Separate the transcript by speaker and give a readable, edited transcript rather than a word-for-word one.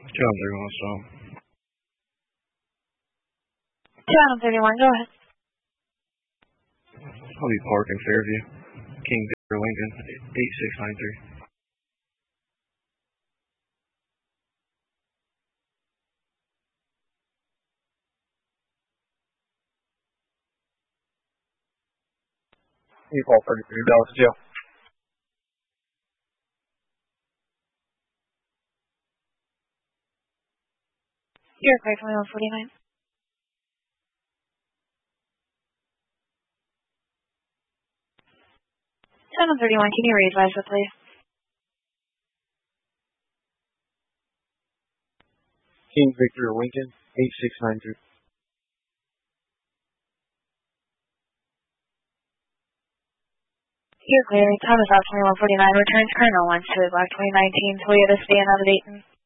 Speaker 1: John 31 Strong.
Speaker 2: John 31, go ahead.
Speaker 1: I'll be Park in Fairview. King Victor Lincoln, 8693.
Speaker 3: Default 33, Dallas Jail.
Speaker 2: You're correct, 2149. Channel 31, can you re-advise it, please?
Speaker 3: King Victor Lincoln, 8693.
Speaker 2: You're clear. Thomas Off 2149 returns Colonel 1 to Block 2019 Toyota Sienna out of Dayton.